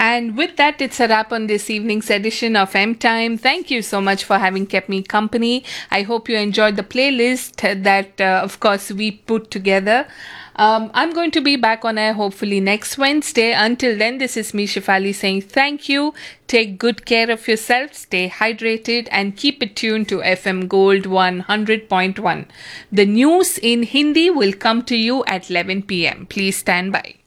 And with that, it's a wrap on this evening's edition of M Time. Thank you so much for having kept me company. I hope you enjoyed the playlist that, of course, we put together. I'm going to be back on air hopefully next Wednesday. Until then, this is me, Shifali, saying thank you. Take good care of yourself, stay hydrated, and keep it tuned to FM Gold 100.1. The news in Hindi will come to you at 11 p.m. Please stand by.